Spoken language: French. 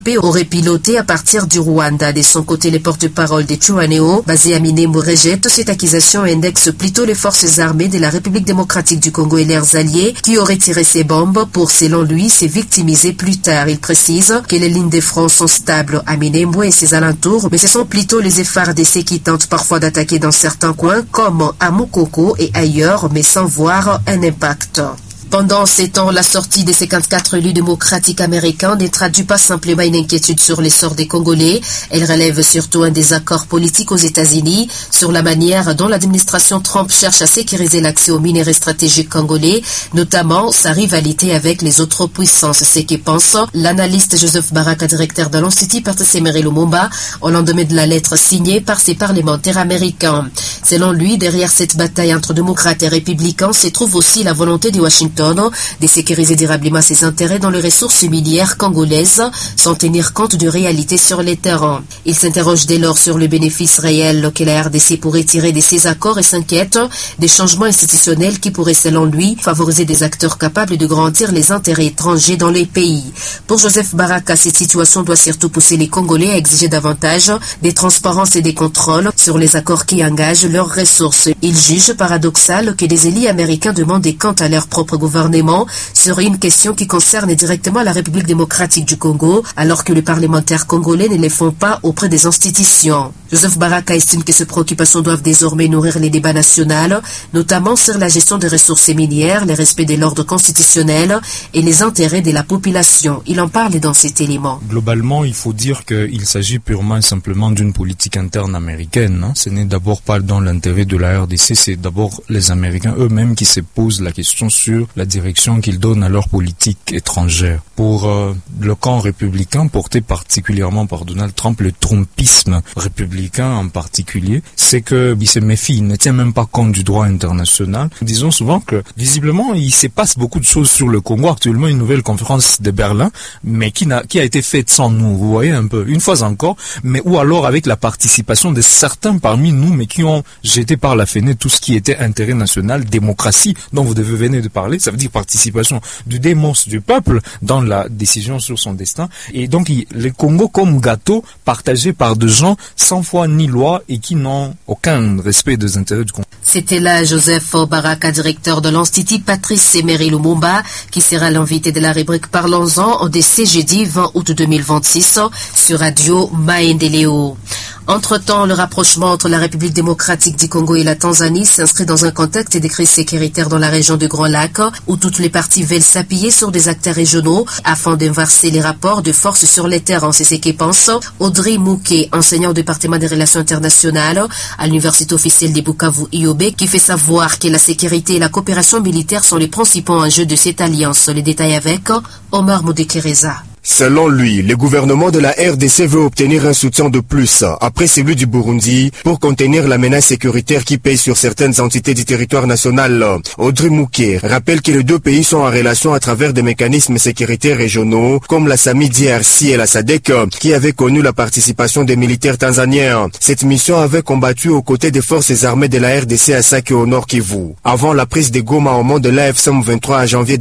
aurait piloté à partir du Rwanda. De son côté, les porte-parole des Twirwaneho, basés à Minembwe, rejettent cette accusation et indexent plutôt les forces armées de la République démocratique du Congo et leurs alliés qui auraient tiré ces bombes pour, selon lui, se victimiser plus tard. Il précise que les lignes de front sont stables à Minembwe et ses alentours, mais ce sont plutôt les FARDC qui tentent parfois d'attaquer dans certains coins, comme à Mukoko et ailleurs, mais sans voir un impact. Pendant ces temps, la sortie des 54 élus démocratiques américains ne traduit pas simplement une inquiétude sur l'essor des Congolais. Elle relève surtout un désaccord politique aux États-Unis sur la manière dont l'administration Trump cherche à sécuriser l'accès aux minerais stratégiques congolais, notamment sa rivalité avec les autres puissances. C'est que pense l'analyste Joseph Baraka, directeur de l'Institut Patrice Emery Lumumba, au lendemain de la lettre signée par ses parlementaires américains. Selon lui, derrière cette bataille entre démocrates et républicains se trouve aussi la volonté de Washington de sécuriser durablement ses intérêts dans les ressources minières congolaises sans tenir compte de réalités sur les terrains. Il s'interroge dès lors sur le bénéfice réel que la RDC pourrait tirer de ces accords et s'inquiète des changements institutionnels qui pourraient, selon lui, favoriser des acteurs capables de garantir les intérêts étrangers dans les pays. Pour Joseph Baraka, cette situation doit surtout pousser les Congolais à exiger davantage des transparences et des contrôles sur les accords qui engagent leurs ressources. Il juge paradoxal que des élus américains demandent quant à leur propre gouvernement serait une question qui concerne directement la République démocratique du Congo, alors que les parlementaires congolais ne les font pas auprès des institutions. Joseph Baraka estime que ces préoccupations doivent désormais nourrir les débats nationaux, notamment sur la gestion des ressources minières, le respect de l'ordre constitutionnel et les intérêts de la population. Il en parle dans cet élément. Globalement, il faut dire qu'il s'agit purement et simplement d'une politique interne américaine. Ce n'est d'abord pas dans l'intérêt de la RDC, c'est d'abord les Américains eux-mêmes qui se posent la question sur la direction qu'ils donnent à leur politique étrangère. Pour le camp républicain, porté particulièrement par Donald Trump, le trumpisme républicain en particulier, c'est qu'il se méfie, il ne tient même pas compte du droit international. Nous disons souvent que, visiblement, il se passe beaucoup de choses sur le Congo. Actuellement, une nouvelle conférence de Berlin, mais qui a été faite sans nous, vous voyez un peu, une fois encore, mais ou alors avec la participation de certains parmi nous, mais qui ont jeté par la fenêtre tout ce qui était intérêt national, démocratie, dont vous venez de parler. Ça veut dire participation du démos du peuple dans la décision sur son destin. Et donc, le Congo comme gâteau partagé par des gens sans foi ni loi et qui n'ont aucun respect des intérêts du Congo. C'était là Joseph Baraka, directeur de l'Institut Patrice Emery Lumumba, qui sera l'invité de la rubrique Parlons-en dès ce jeudi 20 août 2026 sur Radio Maendeleo. Entre-temps, le rapprochement entre la République démocratique du Congo et la Tanzanie s'inscrit dans un contexte de crise sécuritaire dans la région du Grand Lac, où toutes les parties veulent s'appuyer sur des acteurs régionaux afin d'inverser les rapports de force sur les terrains. C'est ce que pense Audrey Mouké, enseignant au département des relations internationales à l'université officielle de Bukavu IOB, qui fait savoir que la sécurité et la coopération militaire sont les principaux enjeux de cette alliance. Les détails avec Omar Moudekereza. Selon lui, le gouvernement de la RDC veut obtenir un soutien de plus, après celui du Burundi, pour contenir la menace sécuritaire qui pèse sur certaines entités du territoire national. Audrey Mouké rappelle que les deux pays sont en relation à travers des mécanismes sécuritaires régionaux, comme la SAMI-DRC et la SADC, qui avaient connu la participation des militaires tanzaniens. Cette mission avait combattu aux côtés des forces armées de la RDC à Sake au Nord Kivu. Avant la prise de Goma au moment de l'AFC M23 en janvier